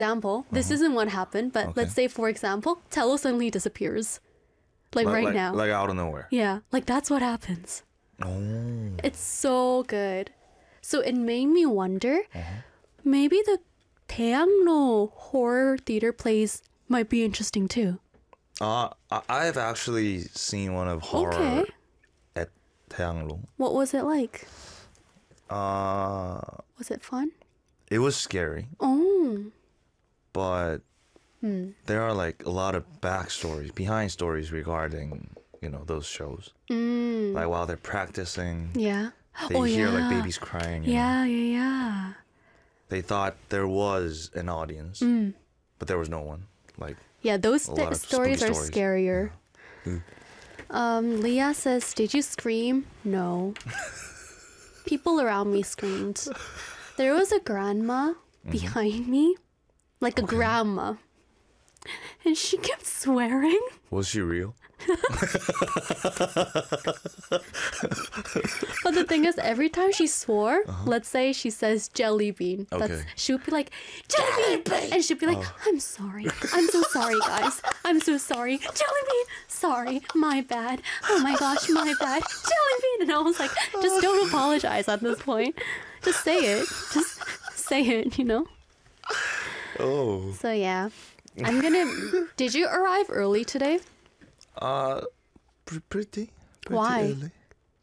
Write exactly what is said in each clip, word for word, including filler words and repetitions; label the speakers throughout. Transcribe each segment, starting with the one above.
Speaker 1: example, this
Speaker 2: Uh-huh.
Speaker 1: isn't what happened, but
Speaker 2: Okay.
Speaker 1: let's say, for example, Tello suddenly disappears. Like,
Speaker 2: Like-
Speaker 1: right
Speaker 2: like-
Speaker 1: now.
Speaker 2: Like out of nowhere.
Speaker 1: Yeah, like that's what happens.
Speaker 2: Oh.
Speaker 1: It's so good. So it made me wonder,
Speaker 2: Uh-huh.
Speaker 1: maybe the Taeyangno horror theater plays might be interesting too.
Speaker 2: Uh, I- I've actually seen one of horror
Speaker 1: Okay.
Speaker 2: at Taeyanglo.
Speaker 1: What was it like?
Speaker 2: Uh,
Speaker 1: Was it fun?
Speaker 2: it was scary,
Speaker 1: Oh.
Speaker 2: but
Speaker 1: Hmm.
Speaker 2: there are like a lot of backstories, behind stories regarding, you know, those shows.
Speaker 1: Mm.
Speaker 2: Like while they're practicing,
Speaker 1: Yeah.
Speaker 2: they
Speaker 1: oh,
Speaker 2: hear
Speaker 1: yeah.
Speaker 2: like babies crying. you know.
Speaker 1: Yeah, yeah, yeah.
Speaker 2: They thought there was an audience,
Speaker 1: Mm.
Speaker 2: but there was no one. Like,
Speaker 1: Yeah, those
Speaker 2: A lot
Speaker 1: st-
Speaker 2: of
Speaker 1: stories
Speaker 2: spooky
Speaker 1: are
Speaker 2: stories.
Speaker 1: scarier.
Speaker 2: Mm.
Speaker 1: Um, Leah says, "Did you scream?" No. People around me screamed. There was a grandma
Speaker 2: Mm-hmm.
Speaker 1: behind me, like a grandma, and she kept swearing.
Speaker 2: was she real?
Speaker 1: But the thing is, every time she swore, let's say she says jelly bean, that's,
Speaker 2: Uh-huh. Okay.
Speaker 1: she would be like, jelly bean! And she'd be like, I'm sorry. I'm so sorry, guys. I'm so sorry. Jelly bean! Sorry. My bad. Oh my gosh, my bad. Jelly bean! And I was like, just don't apologize at this point. Just say it. Just say it, you know?
Speaker 2: Oh.
Speaker 1: So yeah. I'm gonna... Did you arrive early today?
Speaker 2: Uh, pr- pretty. pretty
Speaker 1: Why?
Speaker 2: early.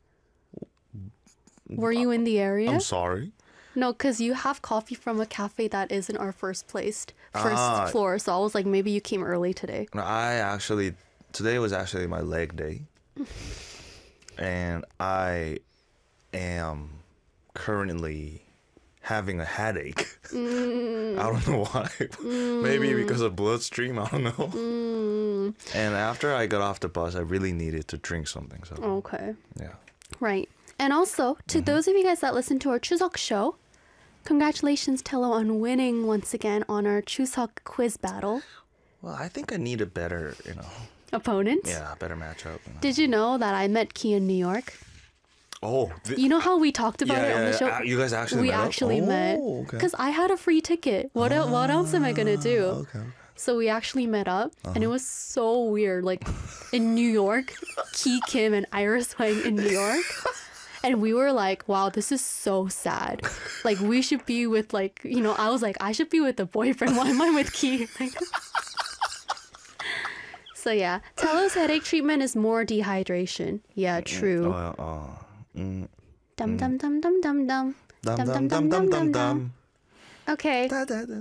Speaker 1: Were you in the area?
Speaker 2: I'm sorry.
Speaker 1: No, because you have coffee from a cafe that isn't our first placed, first
Speaker 2: Ah.
Speaker 1: floor. So I was like, maybe you came early today.
Speaker 2: No, I actually today was actually my leg day, and I am currently having a headache. I don't know why. Maybe because of bloodstream. I don't know. And after I got off the bus, I really needed to drink something. So
Speaker 1: Okay.
Speaker 2: yeah.
Speaker 1: Right. And also, to those of you guys that listen to our Chuseok show, congratulations, Tello, on winning once again on our Chuseok quiz battle.
Speaker 2: Well, I think I need a better, you know,
Speaker 1: Opponent?
Speaker 2: yeah, better matchup. you know.
Speaker 1: Did you know that I met Key in New York?
Speaker 2: Oh, th-
Speaker 1: You know how we talked about
Speaker 2: yeah,
Speaker 1: it on
Speaker 2: yeah,
Speaker 1: the show?
Speaker 2: yeah. You guys actually
Speaker 1: we
Speaker 2: met up?
Speaker 1: actually met.
Speaker 2: Oh, okay.
Speaker 1: Because I had a free ticket. What, el- what else am I going to do?
Speaker 2: Okay. okay.
Speaker 1: So we actually met up, and
Speaker 2: Uh-huh.
Speaker 1: it was so weird. Like in New York, Key Kim and Iris Wang in New York, and we were like, "Wow, this is so sad. Like we should be with like you know." I was like, "I should be with the boyfriend. Why am I with Key?" Like, so yeah, Tello's headache treatment is more dehydration. Yeah, true.
Speaker 2: Uh, uh, mm,
Speaker 1: Dum dum dum dum dum dum.
Speaker 2: dum dum dum dum dum dum.
Speaker 1: Okay,
Speaker 2: Da, da, da.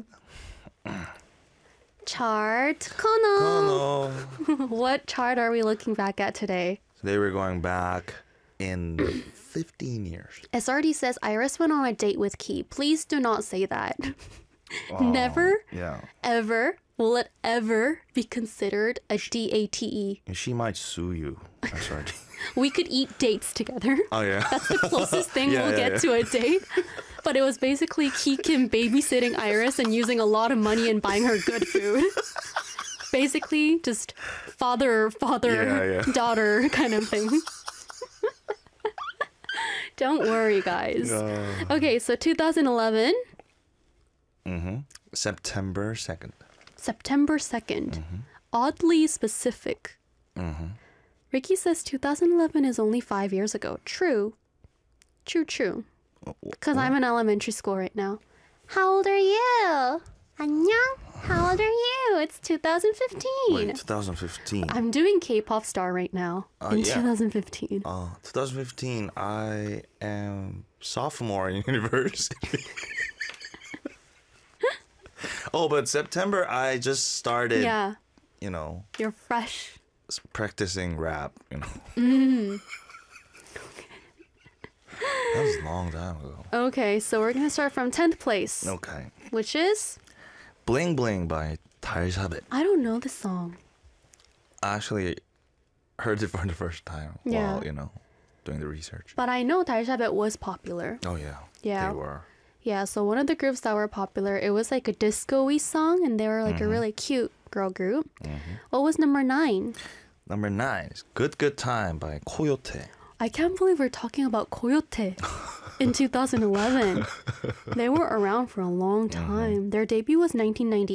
Speaker 1: chart. Kono.
Speaker 2: Oh no.
Speaker 1: What chart are we looking back at today?
Speaker 2: They were going back in fifteen years.
Speaker 1: S R D says Iris went on a date with Key. Please do not say that.
Speaker 2: Oh,
Speaker 1: Never,
Speaker 2: Yeah.
Speaker 1: ever will it ever be considered a date.
Speaker 2: And she might sue you. I'm sorry.
Speaker 1: We could eat dates together.
Speaker 2: Oh yeah.
Speaker 1: That's the closest thing
Speaker 2: Yeah,
Speaker 1: we'll
Speaker 2: yeah,
Speaker 1: get
Speaker 2: yeah.
Speaker 1: to a date. But it was basically Key Kim babysitting Iris and using a lot of money and buying her good food. Basically, just father, father,
Speaker 2: Yeah, yeah.
Speaker 1: daughter kind of thing. Don't worry, guys.
Speaker 2: Uh,
Speaker 1: Okay, so two thousand eleven,
Speaker 2: September second.
Speaker 1: September second.
Speaker 2: Mm-hmm.
Speaker 1: Oddly specific. Ricky says two thousand eleven is only five years ago. True. True, true. Because I'm in elementary school right now. How old are you? 안녕? How old are you? It's two thousand fifteen.
Speaker 2: Wait, twenty fifteen.
Speaker 1: I'm doing K-pop star right now
Speaker 2: Oh,
Speaker 1: in
Speaker 2: yeah.
Speaker 1: twenty fifteen.
Speaker 2: Oh, twenty fifteen. I am sophomore in university. Oh, but September I just started.
Speaker 1: Yeah,
Speaker 2: You know,
Speaker 1: you're fresh.
Speaker 2: s- practicing rap. You know.
Speaker 1: Mm.
Speaker 2: That was a long time ago.
Speaker 1: Okay, so we're gonna start from tenth place,
Speaker 2: Okay.
Speaker 1: which is
Speaker 2: Bling Bling by 달샤벳.
Speaker 1: I don't know the song.
Speaker 2: I actually heard it for the first time
Speaker 1: Yeah.
Speaker 2: while, you know, doing the research.
Speaker 1: But I know 달샤벳 was popular.
Speaker 2: Oh, yeah.
Speaker 1: Yeah.
Speaker 2: They were.
Speaker 1: Yeah, so one of the groups that were popular, it was like a disco-y song, and they were like a really cute girl group. What was number nine?
Speaker 2: Number nine is Good Good Time by Coyote.
Speaker 1: I can't believe we're talking about Coyote in two thousand eleven. They were around for a long time. Their debut was nineteen ninety-eight.